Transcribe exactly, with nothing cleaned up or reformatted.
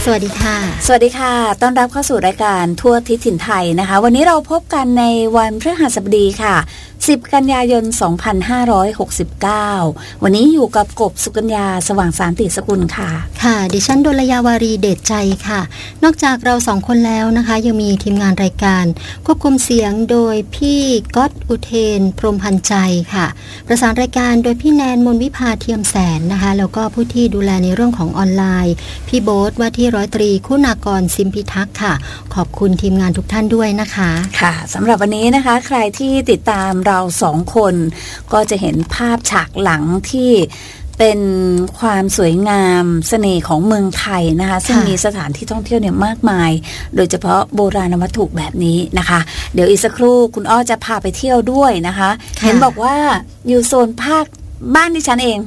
สวัสดีค่ะสวัสดีค่ะต้อนรับเข้าสู่รายการทั่วทิศถิ่นไทยนะคะวันนี้เราพบกันในวันพฤหัสบดีค่ะสิบกันยายนสองพันห้าร้อยหกสิบเก้าวันนี้อยู่กับกบสุกัญญาสว่างสานติสกุลค่ะค่ะดิฉันดลยาวารีเดชใจค่ะนอกจากเราสองคนแล้วนะคะยังมีทีมงานรายการควบคุมเสียงโดยพี่ก๊อตอุเทนพรหมพันธ์ใจค่ะประสานรายการโดยพี่แนนมนวิภาเทียมแสนนะคะแล้วก็ผู้ที่ดูแลในเรื่องของออนไลน์พี่โบ๊ทว่าที่ร้อยตรีคุณากรซิมพิทักษ์ค่ะขอบคุณทีมงานทุกท่านด้วยนะคะค่ะสำหรับวันนี้นะคะใครที่ติดตามเราสองคนก็จะเห็นภาพฉากหลังที่เป็นความสวยงามเสน่ห์ของเมืองไทยนะคะซึ่งมีสถานที่ท่องเที่ยวเนี่ยมากมายโดยเฉพาะโบราณวัตถุแบบนี้นะคะเดี๋ยวอีกสักครู่คุณอ้อจะพาไปเที่ยวด้วยนะคะเห็นบอกว่าอยู่โซนภาคบ้านดิฉันเอง